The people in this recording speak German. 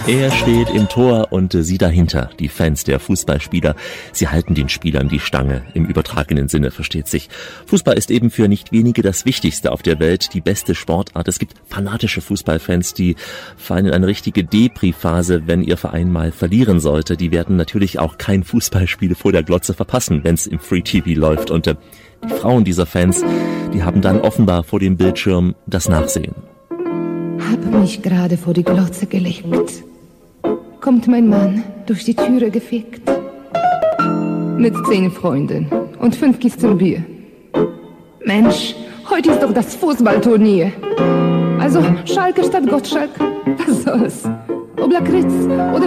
Er steht im Tor und sie dahinter, die Fans der Fußballspieler. Sie halten den Spielern die Stange, im übertragenen Sinne, versteht sich. Fußball ist eben für nicht wenige das Wichtigste auf der Welt, die beste Sportart. Es gibt fanatische Fußballfans, die fallen in eine richtige Depri-Phase, wenn ihr Verein mal verlieren sollte. Die werden natürlich auch kein Fußballspiel vor der Glotze verpassen, wenn es im Free TV läuft. Und die Frauen dieser Fans, die haben dann offenbar vor dem Bildschirm das Nachsehen. Hab mich gerade vor die Glotze gelegt. Kommt mein Mann durch die Türe gefegt. Mit 10 Freunden und 5 Kisten Bier. Mensch, heute ist doch das Fußballturnier. Also Schalke statt Gottschalk, was soll's? Ob Lakritz oder